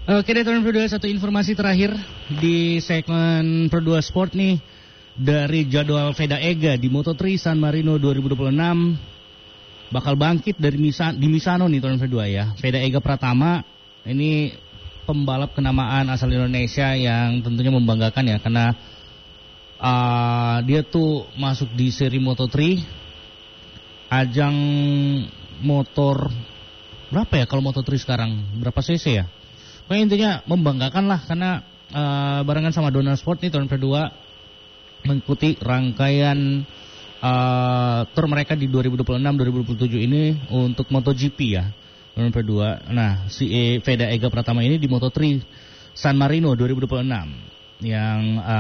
Oke deh teman Pro 2, satu informasi terakhir di segmen Pro 2 Sport nih. Dari jadwal Veda Ega di Moto3 San Marino 2026 bakal bangkit dari di Misano nih teman Pro 2 ya. Veda Ega Pratama ini pembalap kenamaan asal Indonesia yang tentunya membanggakan ya. Karena dia tuh masuk di seri Moto3 ajang motor berapa ya kalau Moto3 sekarang? Berapa cc ya? Pokoknya intinya membanggakan lah karena barengan sama Donal Sport nih tahun kedua mengikuti rangkaian tour mereka di 2026-2027 ini untuk MotoGP ya tahun kedua. Nah si Veda Ega Pratama ini di Moto3 San Marino 2026 yang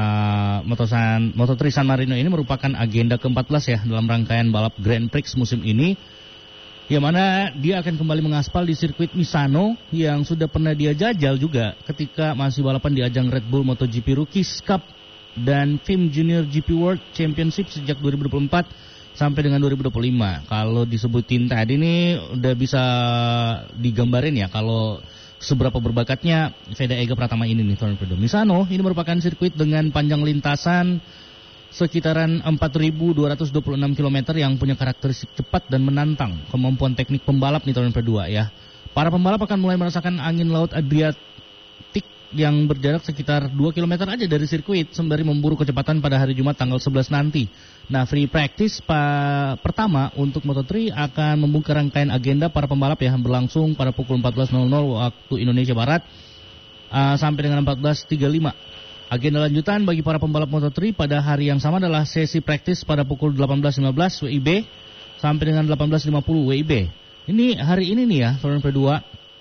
Moto3 San Marino ini merupakan agenda ke-14 ya dalam rangkaian balap Grand Prix musim ini. Yang mana dia akan kembali mengaspal di sirkuit Misano yang sudah pernah dia jajal juga ketika masih balapan di ajang Red Bull MotoGP Rookies Cup dan FIM Junior GP World Championship sejak 2024 sampai dengan 2025. Kalau disebutin tadi ini udah bisa digambarin ya kalau seberapa berbakatnya Veda Ega Pratama ini nih. Misano ini merupakan sirkuit dengan panjang lintasan sekitaran 4.226 km yang punya karakteristik cepat dan menantang kemampuan teknik pembalap nih tahun kedua ya. Para pembalap akan mulai merasakan angin laut Adriatik yang berjarak sekitar 2 km aja dari sirkuit sembari memburu kecepatan pada hari Jumat tanggal 11 nanti. Nah, free practice pertama untuk Moto3 akan membuka rangkaian agenda para pembalap yang berlangsung pada pukul 14.00 waktu Indonesia Barat sampai dengan 14.35. Agenda lanjutan bagi para pembalap Moto3 pada hari yang sama adalah sesi praktis pada pukul 18.15 WIB sampai dengan 18.50 WIB. Ini hari ini nih ya, tahun kedua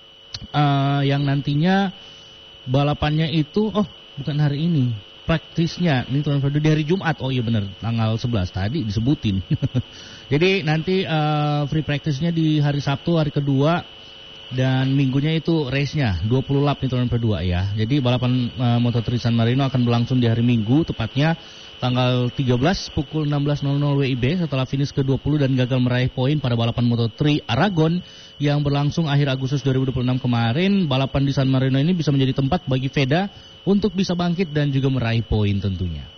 yang nantinya balapannya itu, bukan hari ini, praktisnya ini tahun kedua di hari Jumat. Oh iya benar, tanggal 11 tadi disebutin. Jadi nanti free practice-nya di hari Sabtu, hari kedua. Dan minggunya itu race-nya 20 lap nih tahun kedua ya. Jadi balapan Moto3 San Marino akan berlangsung di hari Minggu tepatnya tanggal 13 pukul 16.00 WIB setelah finish ke-20 dan gagal meraih poin pada balapan Moto3 Aragon yang berlangsung akhir Agustus 2026 kemarin. Balapan di San Marino ini bisa menjadi tempat bagi Veda untuk bisa bangkit dan juga meraih poin tentunya.